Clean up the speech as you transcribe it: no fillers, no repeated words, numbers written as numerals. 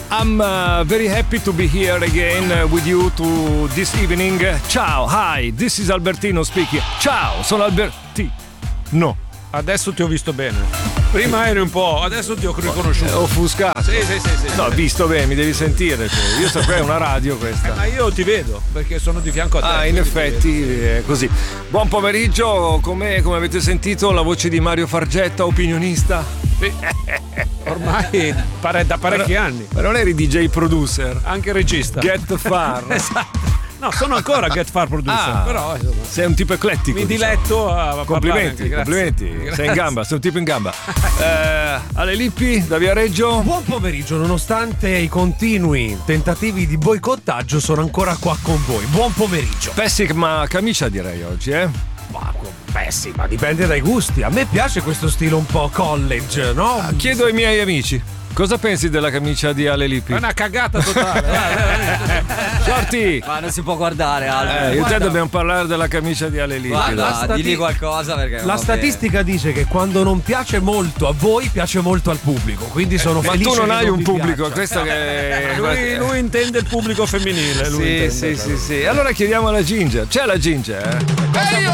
I'm very happy to be here again with you to this evening. Ciao, hi, this is Albertino speaking. Ciao, sono Albertino. Adesso ti ho visto bene. Prima eri un po', adesso ti ho riconosciuto. Offuscato. Sì. No, visto bene, mi devi sentire. Io so che è una radio questa. Ma io ti vedo perché sono di fianco a te. Ah, in effetti è così. Buon pomeriggio, come avete sentito la voce di Mario Fargetta, opinionista? Sì. Ormai da parecchi anni. Ma non eri DJ producer? Anche regista. Get Far. Esatto. No, sono ancora Get Far producer, però insomma, sei un tipo eclettico. Mi diletto a complimenti. Grazie. Sei in gamba, sei un tipo in gamba. Ale Lippi da Viareggio. Buon pomeriggio, nonostante i continui tentativi di boicottaggio sono ancora qua con voi. Buon pomeriggio. Pessima camicia direi oggi, Ma pessima, dipende dai gusti. A me piace questo stile un po' college, no? Chiedo ai miei amici. Cosa pensi della camicia di Ale Lippi? È una cagata totale. Shorty! Ma non si può guardare, Alberto. Io e te dobbiamo parlare della camicia di Ale Lippi. Guarda, digli qualcosa perché la statistica dice che quando non piace molto a voi, piace molto al pubblico. Quindi sono felice. Ma tu non che hai un vi pubblico, piaccia. questo che lui intende il pubblico femminile. Sì. Allora chiediamo alla Ginger. C'è la Ginger?